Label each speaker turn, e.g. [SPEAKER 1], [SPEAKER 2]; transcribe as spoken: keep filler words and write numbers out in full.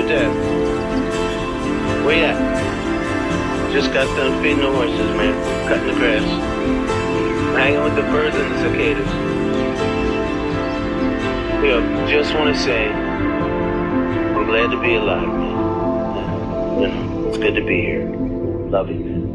[SPEAKER 1] with that? Where you at? Just got done feeding the horses, man. Cutting the grass. Hanging with the birds and the cicadas. Yo, just want to say, I'm glad to be alive, man. You know, it's good to be here. Love you, man.